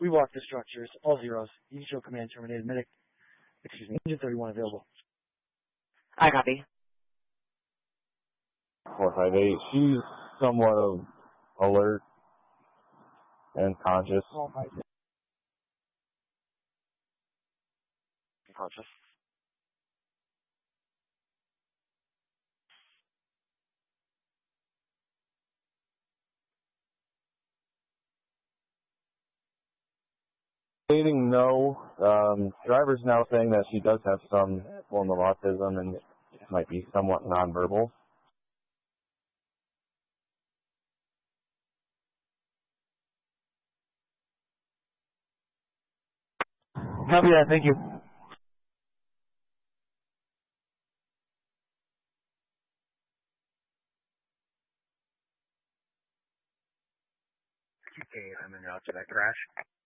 We walk the structures. All zeros. You can show command terminated. Engine 31 available. I copy. 458. She's somewhat alert and conscious. Conscious. Stating no. Driver's now saying that she does have some form of autism and might be somewhat nonverbal. Copy that. Thank you. I'm in route to that crash.